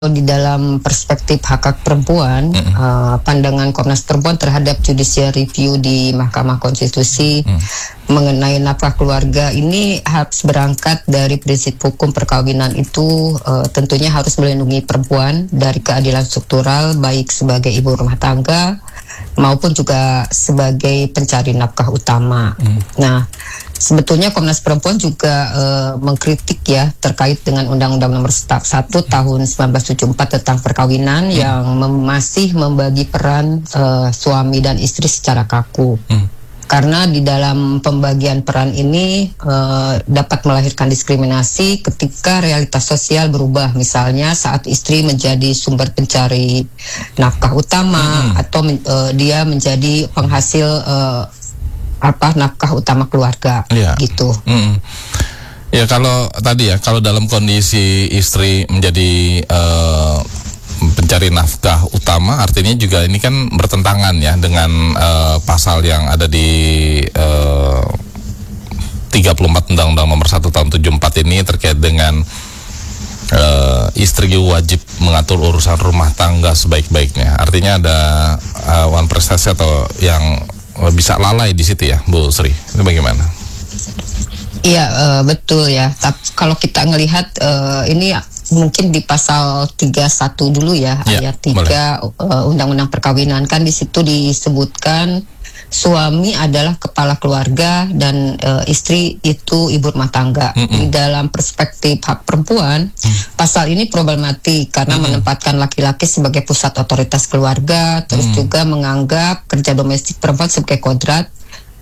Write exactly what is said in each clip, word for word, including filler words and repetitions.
Di dalam perspektif hak hak perempuan, mm-hmm. uh, pandangan Komnas Perempuan terhadap judicial review di Mahkamah Konstitusi mm. mengenai nafkah keluarga ini harus berangkat dari prinsip hukum perkawinan itu uh, tentunya harus melindungi perempuan dari keadilan struktural baik sebagai ibu rumah tangga maupun juga sebagai pencari nafkah utama. Mm. Nah, sebetulnya Komnas Perempuan juga uh, mengkritik ya terkait dengan Undang-Undang Nomor satu Tahun seribu sembilan ratus tujuh puluh empat tentang perkawinan hmm. yang mem- masih membagi peran uh, suami dan istri secara kaku. Hmm. Karena di dalam pembagian peran ini uh, dapat melahirkan diskriminasi ketika realitas sosial berubah. Misalnya saat istri menjadi sumber pencari nafkah utama hmm. atau uh, dia menjadi penghasil uh, apa nafkah utama keluarga, ya. Gitu. Hmm. Ya kalau tadi ya kalau dalam kondisi istri menjadi uh, pencari nafkah utama, artinya juga ini kan bertentangan ya dengan uh, pasal yang ada di uh, tiga puluh empat Undang-Undang Nomor satu Tahun tujuh puluh empat ini terkait dengan uh, istri wajib mengatur urusan rumah tangga sebaik-baiknya. Artinya ada uh, one prestasi atau yang bisa lalai di situ ya, Bu Sri. Ini bagaimana? Iya, uh, betul ya. Tapi kalau kita ngelihat uh, ini mungkin di pasal tiga puluh satu dulu ya, ya ayat tiga uh, Undang-Undang Perkawinan, kan di situ disebutkan suami adalah kepala keluarga dan uh, istri itu ibu rumah tangga. Mm-mm. Di dalam perspektif hak perempuan, mm. pasal ini problematik karena Mm-mm. menempatkan laki-laki sebagai pusat otoritas keluarga, terus mm. juga menganggap kerja domestik perempuan sebagai kodrat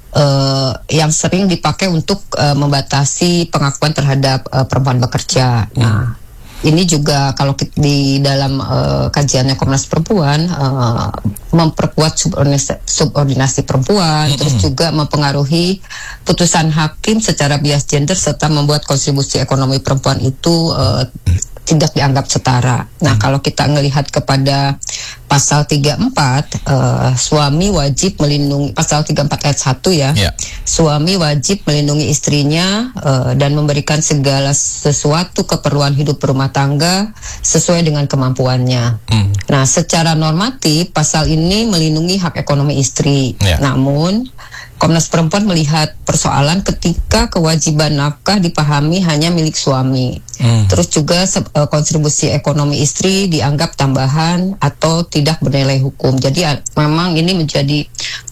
uh, yang sering dipakai untuk uh, membatasi pengakuan terhadap uh, perempuan bekerja. Mm. Nah, ini juga kalau di dalam uh, kajiannya Komnas Perempuan uh, memperkuat subordinasi, subordinasi perempuan, mm-hmm. terus juga mempengaruhi putusan hakim secara bias gender serta membuat kontribusi ekonomi perempuan itu uh, tidak dianggap setara. Nah, mm-hmm. kalau kita melihat kepada pasal tiga puluh empat, uh, suami wajib melindungi, pasal tiga puluh empat ayat satu ya, yeah. suami wajib melindungi istrinya uh, dan memberikan segala sesuatu keperluan hidup rumah tangga sesuai dengan kemampuannya. Mm. Nah, secara normatif pasal ini melindungi hak ekonomi istri. Yeah. Namun Komnas Perempuan melihat persoalan ketika kewajiban nafkah dipahami hanya milik suami. Mm. Terus juga uh, kontribusi ekonomi istri dianggap tambahan atau tidak bernilai hukum. Jadi uh, memang ini menjadi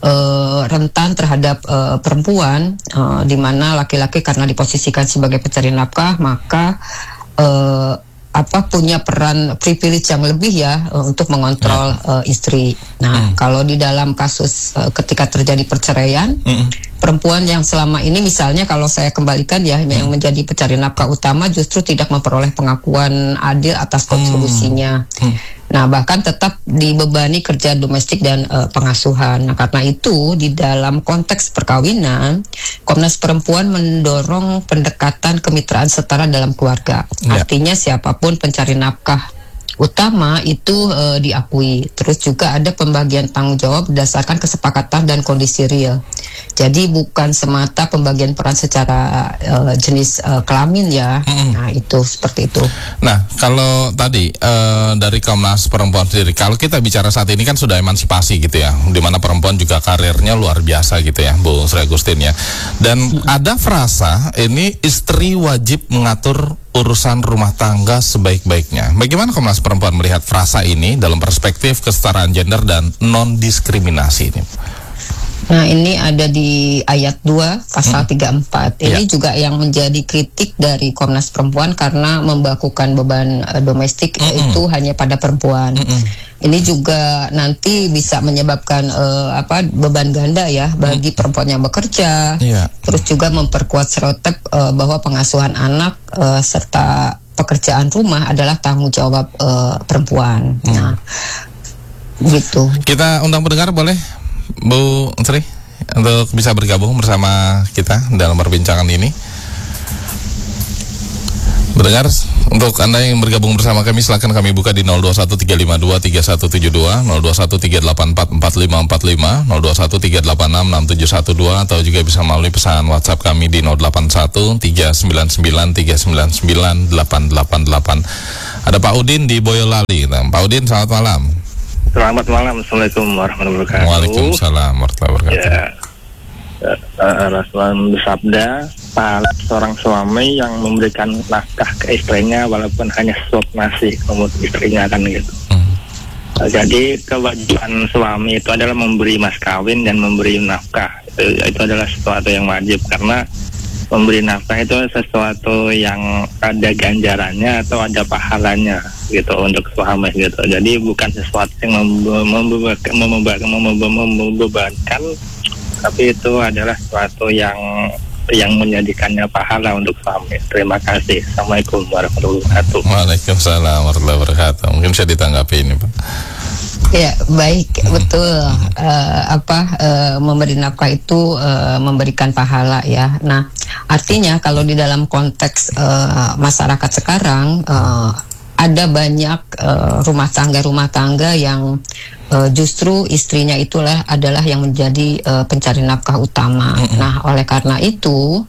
uh, rentan terhadap uh, perempuan, uh, di mana laki-laki karena diposisikan sebagai pencari nafkah maka uh, apa punya peran privilege yang lebih ya uh, untuk mengontrol uh, istri. Nah, mm. kalau di dalam kasus uh, ketika terjadi perceraian, mm. perempuan yang selama ini misalnya kalau saya kembalikan ya mm. yang menjadi pencari nafkah utama justru tidak memperoleh pengakuan adil atas kontribusinya. Mm. Mm. Nah, bahkan tetap dibebani kerja domestik dan uh, pengasuhan. Nah, karena itu di dalam konteks perkawinan, Komnas Perempuan mendorong pendekatan kemitraan setara dalam keluarga. Ya. Artinya siapapun pencari nafkah utama itu uh, diakui. Terus juga ada pembagian tanggung jawab berdasarkan kesepakatan dan kondisi real. Jadi bukan semata pembagian peran secara uh, jenis uh, kelamin ya. Mm-hmm. Nah, itu seperti itu. Nah, kalau tadi uh, dari Komnas Perempuan sendiri, kalau kita bicara saat ini kan sudah emansipasi gitu ya, di mana perempuan juga karirnya luar biasa gitu ya, Bu Sri Agustin ya. Dan mm-hmm. ada frasa ini istri wajib mengatur urusan rumah tangga sebaik-baiknya. Bagaimana Komnas Perempuan melihat frasa ini dalam perspektif kesetaraan gender dan non-diskriminasi ini? Nah, ini ada di ayat dua pasal hmm. tiga puluh empat. Ini yeah. juga yang menjadi kritik dari Komnas Perempuan karena membakukan beban uh, domestik mm-mm. itu hanya pada perempuan. Mm-mm. Ini juga nanti bisa menyebabkan uh, apa beban ganda ya bagi mm. perempuan yang bekerja. Yeah. Terus juga memperkuat stereotip uh, bahwa pengasuhan anak uh, serta pekerjaan rumah adalah tanggung jawab uh, perempuan. Mm. Nah, gitu. Kita undang pendengar boleh? Bu Sri untuk bisa bergabung bersama kita dalam perbincangan ini. Mendengar, untuk Anda yang bergabung bersama kami silakan kami buka di nol dua satu tiga lima dua tiga satu tujuh dua, nol dua satu tiga delapan empat empat lima empat lima, nol dua satu tiga delapan enam enam tujuh satu dua, atau juga bisa melalui pesan WhatsApp kami di nol delapan satu tiga sembilan sembilan tiga sembilan sembilan delapan delapan delapan. Ada Pak Udin di Boyolali. Nah, Pak Udin, selamat malam. Selamat malam. Assalamualaikum warahmatullahi wabarakatuh. Waalaikumsalam warahmatullahi wabarakatuh. Ya, uh, Rasulullah bersabda, pahala seorang suami yang memberikan nafkah ke istrinya walaupun hanya suap nasi untuk istrinya, kan gitu. Hmm. Uh, jadi kewajiban suami itu adalah memberi mas kawin dan memberi nafkah. Itu, itu adalah sesuatu yang wajib, karena memberi nafkah itu sesuatu yang ada ganjarannya atau ada pahalanya gitu untuk suami gitu. Jadi bukan sesuatu yang membebankan, membebankan, membebankan, tapi itu adalah sesuatu yang yang menjadikannya pahala untuk suami. Terima kasih. Assalamualaikum warahmatullahi wabarakatuh. Waalaikumsalam warahmatullahi wabarakatuh. Mungkin bisa ditanggapi ini, Pak. Ya, baik, hmm. betul. Uh, apa uh, memberi nafkah itu uh, memberikan pahala ya. Nah, artinya kalau di dalam konteks uh, masyarakat sekarang uh, ada banyak uh, rumah tangga-rumah tangga yang uh, justru istrinya itulah adalah yang menjadi uh, pencari nafkah utama. Mm-hmm. Nah, oleh karena itu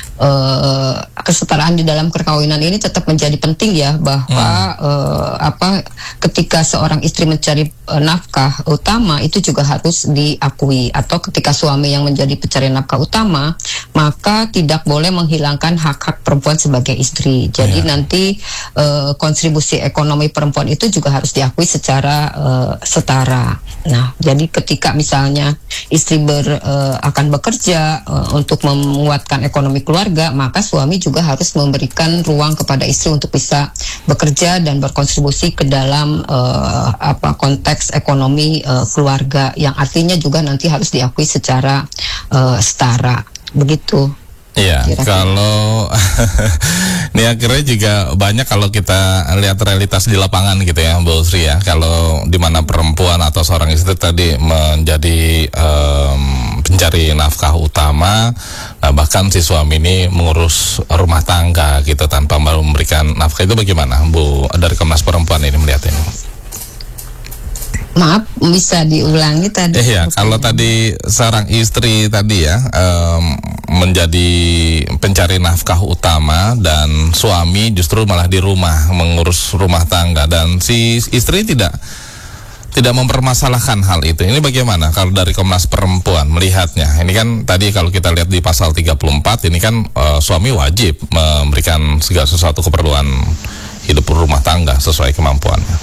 uh, kesetaraan di dalam perkawinan ini tetap menjadi penting ya, bahwa mm. uh, apa ketika seorang istri mencari uh, nafkah utama itu juga harus diakui, atau ketika suami yang menjadi pencari nafkah utama, maka tidak boleh menghilangkan hak-hak perempuan sebagai istri. Jadi yeah. nanti uh, kontribusi ekonomi perempuan itu juga harus diakui secara uh, setara. Nah, jadi ketika misalnya istri ber, uh, akan bekerja uh, untuk menguatkan ekonomi keluarga, maka suami juga harus memberikan ruang kepada istri untuk bisa bekerja dan berkontribusi ke dalam uh, apa konteks ekonomi uh, keluarga, yang artinya juga nanti harus diakui secara uh, setara. Begitu. Iya, kalau ini akhirnya juga banyak kalau kita lihat realitas di lapangan gitu ya, Bu Sri ya. Kalau di mana perempuan atau seorang istri tadi menjadi um, pencari nafkah utama, nah bahkan si suami ini mengurus rumah tangga gitu tanpa memberikan nafkah, itu bagaimana, Bu, dari Komnas Perempuan ini melihat ini? Maaf, bisa diulangi tadi? Eh ya, kalau tadi seorang istri tadi ya um, menjadi pencari nafkah utama dan suami justru malah di rumah mengurus rumah tangga, dan si istri tidak tidak mempermasalahkan hal itu. Ini bagaimana kalau dari Komnas Perempuan melihatnya? Ini kan tadi kalau kita lihat di pasal tiga puluh empat ini kan uh, suami wajib memberikan segala sesuatu keperluan hidup rumah tangga sesuai kemampuannya.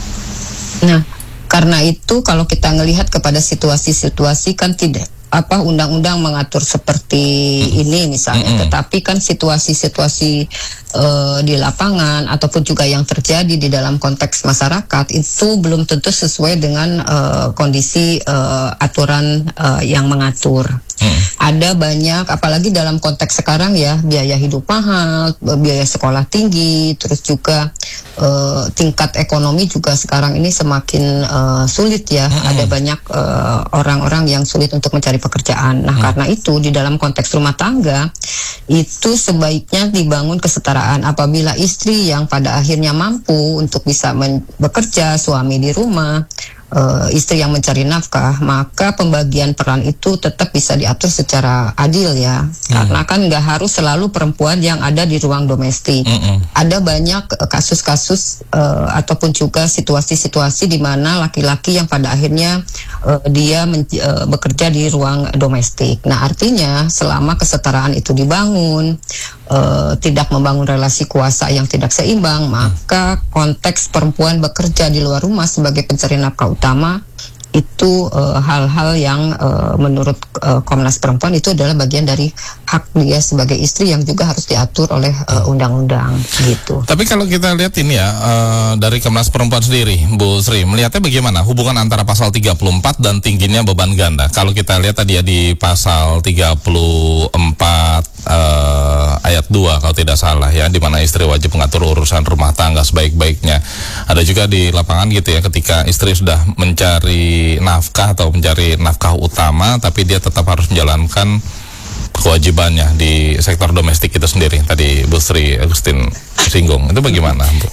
Nah, karena itu kalau kita melihat kepada situasi-situasi kan tidak apa undang-undang mengatur seperti hmm. ini misalnya, hmm. tetapi kan situasi-situasi uh, di lapangan ataupun juga yang terjadi di dalam konteks masyarakat itu belum tentu sesuai dengan uh, kondisi uh, aturan uh, yang mengatur. Hmm. Ada banyak, apalagi dalam konteks sekarang ya, biaya hidup mahal, biaya sekolah tinggi, terus juga uh, tingkat ekonomi juga sekarang ini semakin uh, sulit ya. Hmm. Ada banyak uh, orang-orang yang sulit untuk mencari pekerjaan. Nah, hmm. karena itu di dalam konteks rumah tangga itu sebaiknya dibangun kesetaraan. Apabila istri yang pada akhirnya mampu untuk bisa bekerja, suami di rumah, Uh, istri yang mencari nafkah, maka pembagian peran itu tetap bisa diatur secara adil ya. Mm. Karena kan nggak harus selalu perempuan yang ada di ruang domestik. Mm-mm. Ada banyak kasus-kasus uh, ataupun juga situasi-situasi di mana laki-laki yang pada akhirnya uh, dia men- uh, bekerja di ruang domestik. Nah, artinya selama kesetaraan itu dibangun, uh, tidak membangun relasi kuasa yang tidak seimbang, maka konteks perempuan bekerja di luar rumah sebagai pencari nafkah utama itu uh, hal-hal yang uh, menurut uh, Komnas Perempuan itu adalah bagian dari hak dia sebagai istri yang juga harus diatur oleh uh, undang-undang gitu. Tapi kalau kita lihat ini ya uh, dari Komnas Perempuan sendiri, Bu Sri, melihatnya bagaimana hubungan antara pasal tiga puluh empat dan tingginya beban ganda? Kalau kita lihat tadi ya di pasal tiga puluh empat uh, ayat dua kalau tidak salah ya, di mana istri wajib mengatur urusan rumah tangga sebaik-baiknya. Ada juga di lapangan gitu ya, ketika istri sudah mencari nafkah atau mencari nafkah utama, tapi dia tetap harus menjalankan kewajibannya di sektor domestik itu sendiri. Tadi Bu Sri Agustin singgung, itu bagaimana, Bu?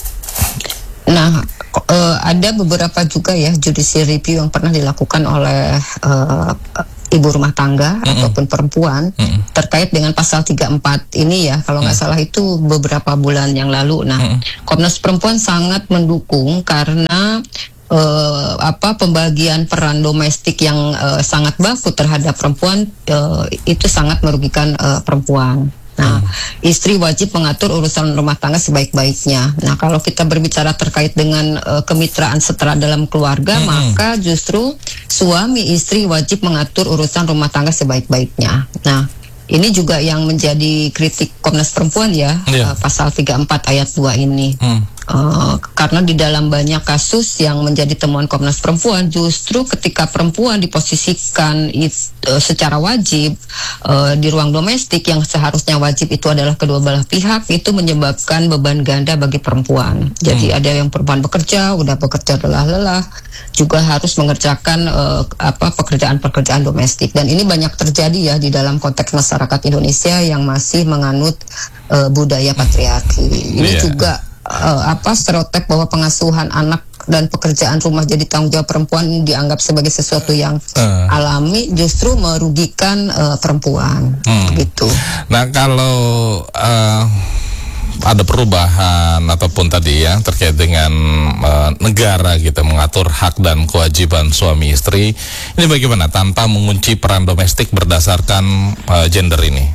Nah, uh, ada beberapa juga ya judicial review yang pernah dilakukan oleh uh, ibu rumah tangga Mm-mm. ataupun perempuan Mm-mm. terkait dengan pasal tiga puluh empat ini ya, kalau nggak salah itu beberapa bulan yang lalu. Nah, Mm-mm. Komnas Perempuan sangat mendukung karena uh, apa pembagian peran domestik yang uh, sangat baku terhadap perempuan uh, itu sangat merugikan uh, perempuan. Nah, hmm. istri wajib mengatur urusan rumah tangga sebaik-baiknya. Nah, kalau kita berbicara terkait dengan uh, kemitraan setara dalam keluarga, hmm. maka justru suami istri wajib mengatur urusan rumah tangga sebaik-baiknya. Nah, ini juga yang menjadi kritik Komnas Perempuan ya, yeah. uh, pasal tiga puluh empat ayat dua ini. Hmm. Uh, karena di dalam banyak kasus yang menjadi temuan Komnas Perempuan, justru ketika perempuan diposisikan it, uh, secara wajib uh, di ruang domestik yang seharusnya wajib itu adalah kedua belah pihak, itu menyebabkan beban ganda bagi perempuan. Jadi hmm. ada yang perempuan bekerja, udah bekerja lelah-lelah, juga harus mengerjakan uh, apa pekerjaan-pekerjaan domestik. Dan ini banyak terjadi ya di dalam konteks masyarakat Indonesia yang masih menganut uh, budaya patriarki. Ini yeah. juga Uh, apa stereotip bahwa pengasuhan anak dan pekerjaan rumah jadi tanggung jawab perempuan dianggap sebagai sesuatu yang uh. alami, justru merugikan uh, perempuan hmm. gitu. Nah, kalau uh, ada perubahan ataupun tadi ya terkait dengan uh, negara gitu mengatur hak dan kewajiban suami istri, ini bagaimana tanpa mengunci peran domestik berdasarkan uh, gender ini?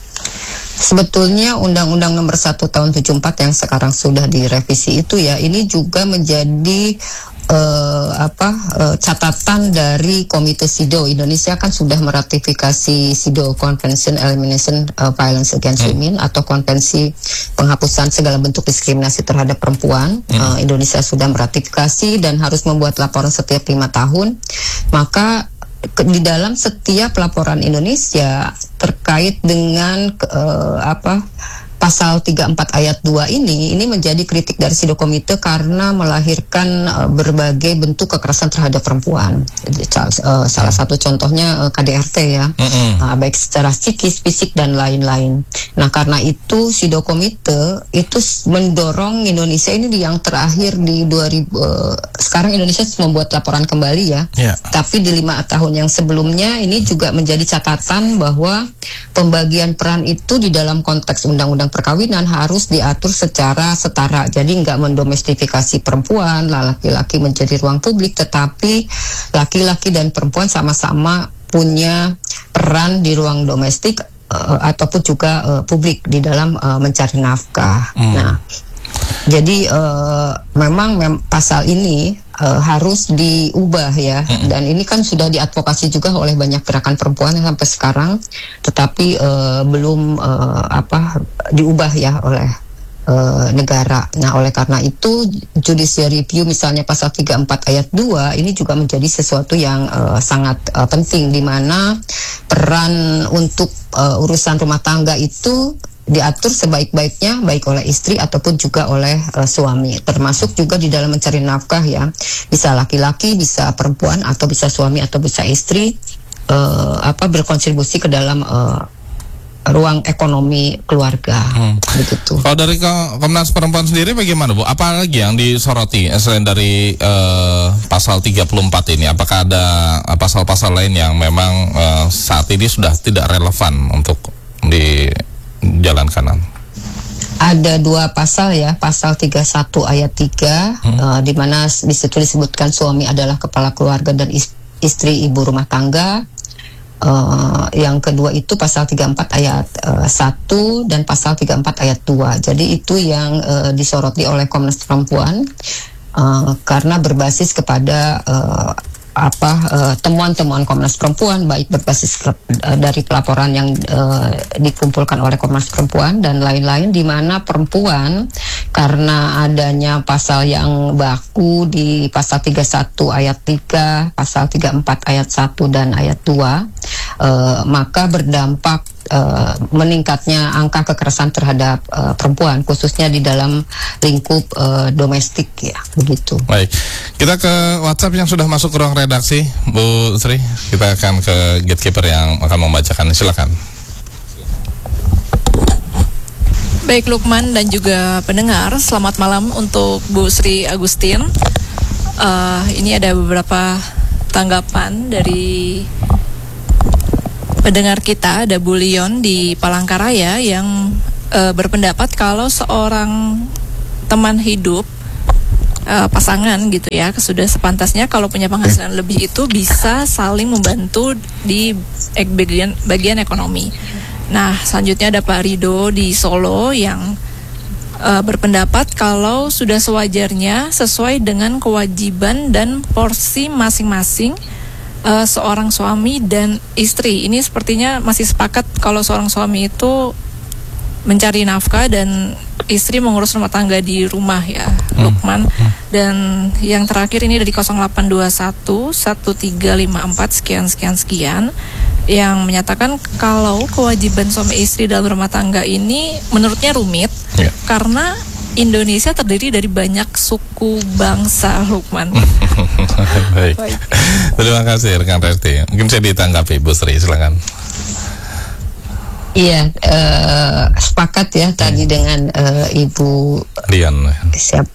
Sebetulnya Undang-Undang Nomor satu Tahun tujuh puluh empat yang sekarang sudah direvisi itu ya, ini juga menjadi uh, apa uh, catatan dari Komite SIDO. Indonesia kan sudah meratifikasi SIDO, Convention Elimination uh, Violence Against Women, hmm. atau Konvensi Penghapusan Segala Bentuk Diskriminasi Terhadap Perempuan. Hmm. Uh, Indonesia sudah meratifikasi dan harus membuat laporan setiap lima tahun. Maka di dalam setiap laporan Indonesia terkait dengan uh, apa pasal tiga puluh empat ayat dua ini ini menjadi kritik dari SIDO Komite karena melahirkan uh, berbagai bentuk kekerasan terhadap perempuan. Jadi, uh, salah satu contohnya uh, K D R T ya, mm-hmm. uh, baik secara psikis, fisik dan lain-lain. Nah, karena itu SIDO Komite itu mendorong Indonesia ini di yang terakhir di dua ribu uh, sekarang Indonesia membuat laporan kembali ya. Yeah. Tapi di lima tahun yang sebelumnya ini juga menjadi catatan bahwa pembagian peran itu di dalam konteks undang-undang perkawinan harus diatur secara setara. Jadi nggak mendomestifikasi perempuan, laki-laki menjadi ruang publik, tetapi laki-laki dan perempuan sama-sama punya peran di ruang domestik uh, ataupun juga uh, publik di dalam uh, mencari nafkah. Hmm. Nah, jadi uh, memang mem- pasal ini uh, harus diubah ya, hmm. dan ini kan sudah diadvokasi juga oleh banyak gerakan perempuan sampai sekarang, tetapi uh, belum uh, apa diubah ya oleh uh, negara. Nah, oleh karena itu judicial review misalnya pasal tiga puluh empat ayat dua ini juga menjadi sesuatu yang uh, sangat uh, penting, di mana peran untuk uh, urusan rumah tangga itu diatur sebaik-baiknya baik oleh istri ataupun juga oleh uh, suami, termasuk juga di dalam mencari nafkah ya, bisa laki-laki, bisa perempuan, atau bisa suami atau bisa istri uh, apa berkontribusi ke dalam uh, ruang ekonomi keluarga. Hmm. Begitu. Kalau dari Komnas Perempuan sendiri bagaimana, Bu? Apa lagi yang disoroti selain dari uh, pasal tiga puluh empat ini? Apakah ada pasal-pasal lain yang memang uh, saat ini sudah tidak relevan untuk di jalan kanan? Ada dua pasal ya, pasal tiga puluh satu ayat tiga, hmm. uh, di mana di situ disebutkan suami adalah kepala keluarga dan istri ibu rumah tangga. Uh, yang kedua itu pasal tiga puluh empat ayat uh, satu dan pasal tiga puluh empat ayat dua. Jadi itu yang uh, disoroti oleh Komnas Perempuan uh, karena berbasis kepada uh, apa uh, temuan-temuan Komnas Perempuan, baik berbasis uh, dari pelaporan yang uh, dikumpulkan oleh Komnas Perempuan dan lain-lain, di mana perempuan karena adanya pasal yang baku di pasal tiga puluh satu ayat tiga, pasal tiga puluh empat ayat satu dan ayat dua, uh, maka berdampak uh, meningkatnya angka kekerasan terhadap uh, perempuan, khususnya di dalam lingkup uh, domestik ya, begitu. Baik, kita ke WhatsApp yang sudah masuk ke ruang redaksi, Bu Sri. Kita akan ke gatekeeper yang akan membacakan. Silakan. Baik Lukman dan juga pendengar, selamat malam untuk Bu Sri Agustin. Uh, ini ada beberapa tanggapan dari pendengar kita, ada Bu Leon di Palangkaraya yang uh, berpendapat kalau seorang teman hidup, uh, pasangan gitu ya, sudah sepantasnya kalau punya penghasilan lebih itu bisa saling membantu di bagian, bagian ekonomi. Nah, selanjutnya ada Pak Rido di Solo yang uh, berpendapat kalau sudah sewajarnya sesuai dengan kewajiban dan porsi masing-masing uh, seorang suami dan istri. Ini sepertinya masih sepakat kalau seorang suami itu mencari nafkah dan istri mengurus rumah tangga di rumah ya, Lukman. Dan yang terakhir ini dari nol delapan dua satu satu tiga lima empat sekian sekian sekian yang menyatakan kalau kewajiban suami istri dalam rumah tangga ini menurutnya rumit ya, karena Indonesia terdiri dari banyak suku bangsa, Lukman. Baik. Baik. Terima kasih rekan Resti. Mungkin saya ditanggapi Bu Sri, silakan. Iya, uh, sepakat ya hmm. tadi dengan uh, Ibu Lian. Siap,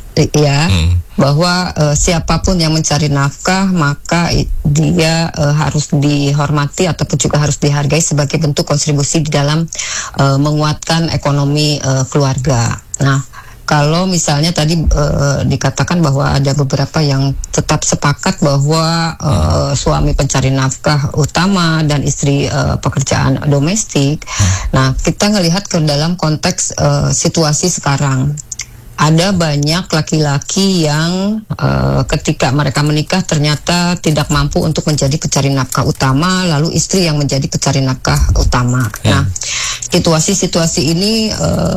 ya, hmm. bahwa uh, siapapun yang mencari nafkah maka dia uh, harus dihormati ataupun juga harus dihargai sebagai bentuk kontribusi di dalam uh, menguatkan ekonomi uh, keluarga. Nah, kalau misalnya tadi uh, dikatakan bahwa ada beberapa yang tetap sepakat bahwa uh, suami pencari nafkah utama dan istri uh, pekerjaan domestik. Nah, kita ngelihat ke dalam konteks uh, situasi sekarang. Ada banyak laki-laki yang uh, ketika mereka menikah ternyata tidak mampu untuk menjadi pencari nafkah utama, lalu istri yang menjadi pencari nafkah utama. Nah, situasi-situasi ini uh,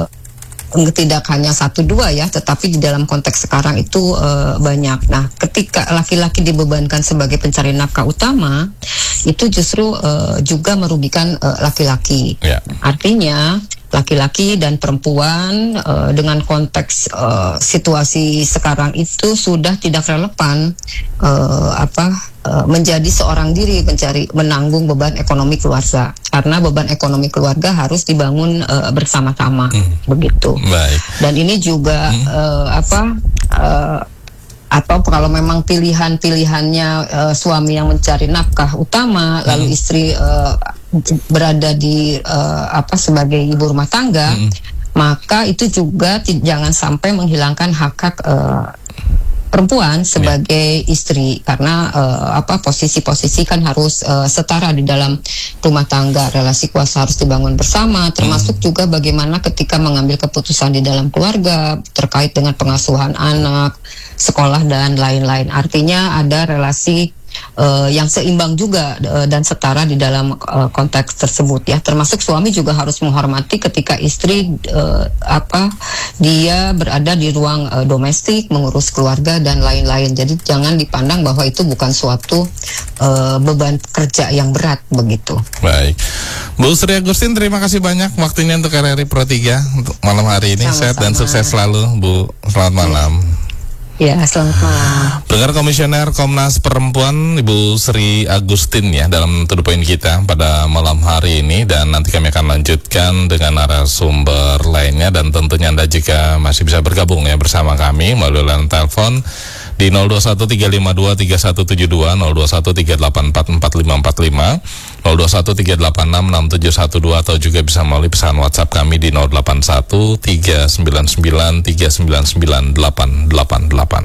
tidak hanya satu dua ya, tetapi di dalam konteks sekarang itu uh, banyak. Nah, ketika laki-laki dibebankan sebagai pencari nafkah utama, itu justru uh, juga merugikan uh, laki-laki. Yeah. Artinya laki-laki dan perempuan uh, dengan konteks uh, situasi sekarang itu sudah tidak relevan uh, apa uh, menjadi seorang diri mencari menanggung beban ekonomi keluarga, karena beban ekonomi keluarga harus dibangun uh, bersama-sama, hmm. begitu. Baik. Dan ini juga hmm. uh, apa uh, atau kalau memang pilihan-pilihannya uh, suami yang mencari nafkah utama, hmm. lalu istri uh, berada di uh, apa sebagai ibu rumah tangga, hmm. maka itu juga t- jangan sampai menghilangkan hak-hak uh, perempuan sebagai yeah. istri, karena uh, apa posisi-posisi kan harus uh, setara di dalam rumah tangga, relasi kuasa harus dibangun bersama, termasuk hmm. juga bagaimana ketika mengambil keputusan di dalam keluarga terkait dengan pengasuhan anak, sekolah dan lain-lain. Artinya ada relasi Uh, yang seimbang juga uh, dan setara di dalam uh, konteks tersebut ya, termasuk suami juga harus menghormati ketika istri uh, apa dia berada di ruang uh, domestik mengurus keluarga dan lain-lain. Jadi jangan dipandang bahwa itu bukan suatu uh, beban kerja yang berat begitu. Baik, Bu Sri Agustin, terima kasih banyak waktunya untuk R R I Pro tiga untuk malam hari ini. Sama-sama. Sehat dan sukses selalu, Bu. Selamat malam. Ya, selamat malam. Dengar Komisioner Komnas Perempuan Ibu Sri Agustin ya dalam To The Point kita pada malam hari ini, dan nanti kami akan lanjutkan dengan narasumber lainnya, dan tentunya Anda jika masih bisa bergabung ya bersama kami melalui line telepon di nol dua satu tiga lima dua tiga satu tujuh dua, nol dua satu tiga delapan empat empat lima empat lima, nol dua satu tiga delapan enam enam tujuh satu dua, atau juga bisa melalui pesan WhatsApp kami di nol delapan satu tiga sembilan sembilan tiga sembilan sembilan delapan delapan delapan.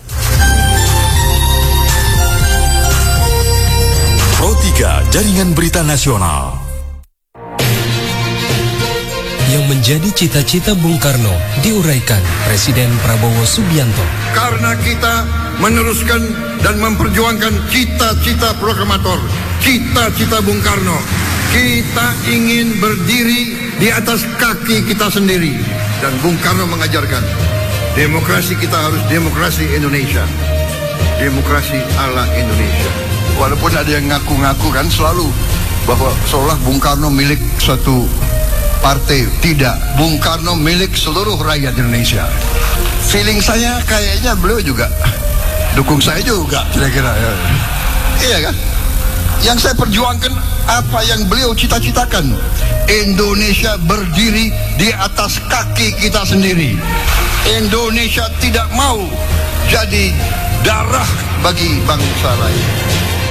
Pro tiga Jaringan Berita Nasional. Yang menjadi cita-cita Bung Karno diuraikan Presiden Prabowo Subianto. Karena kita meneruskan dan memperjuangkan cita-cita proklamator, cita-cita Bung Karno. Kita ingin berdiri di atas kaki kita sendiri. Dan Bung Karno mengajarkan, demokrasi kita harus demokrasi Indonesia. Demokrasi ala Indonesia. Walaupun ada yang ngaku-ngaku kan selalu bahwa seolah Bung Karno milik suatu partai. Tidak, Bung Karno milik seluruh rakyat Indonesia. Feeling saya kayaknya beliau juga dukung saya juga kira-kira ya. Iya kan? Yang saya perjuangkan apa yang beliau cita-citakan. Indonesia berdiri di atas kaki kita sendiri. Indonesia tidak mau jadi darah bagi bangsa lain.